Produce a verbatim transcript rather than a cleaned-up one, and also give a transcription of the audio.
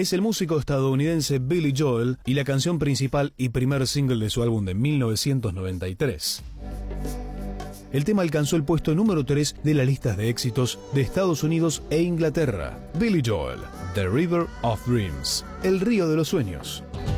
es el músico estadounidense Billy Joel y la canción principal y primer single de su álbum de mil novecientos noventa y tres. El tema alcanzó el puesto número tres de las listas de éxitos de Estados Unidos e Inglaterra. Billy Joel, The River of Dreams, El río de los sueños.